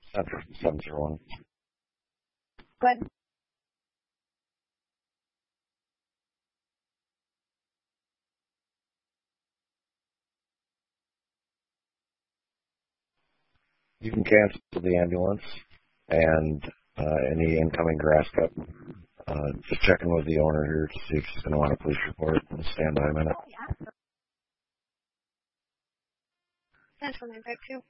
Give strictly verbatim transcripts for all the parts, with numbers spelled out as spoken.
Central seven zero one. Good. You can cancel the ambulance and uh, any incoming grass cut. Uh, just checking with the owner here to see if she's going to want a police report and stand by a minute. Central nine five two.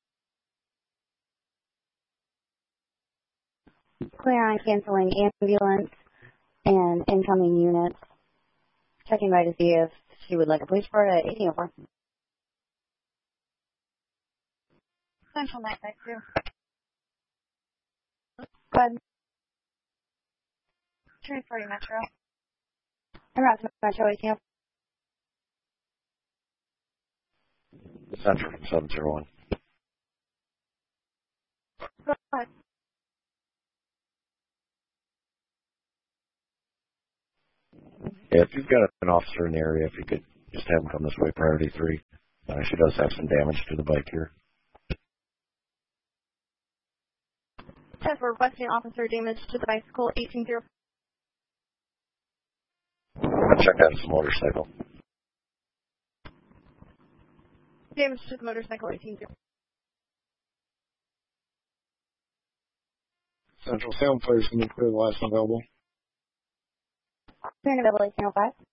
Clear on canceling ambulance and incoming units. Checking by to see if she would like a police report at eighteen oh four. Central nine five two. Go ahead. Transfer to Metro. I'm out to Metro eighteen oh four. Central seven zero one. Go ahead. Yeah, if you've got an officer in the area, if you could just have him come this way, priority three. Uh, she does have some damage to the bike here. Test, we're requesting officer damage to the bicycle eighteen zero. Check out his motorcycle. Damage to the motorcycle eighteen zero. Central Sound Players can be clear the last one available. Clear and available eighteen oh five.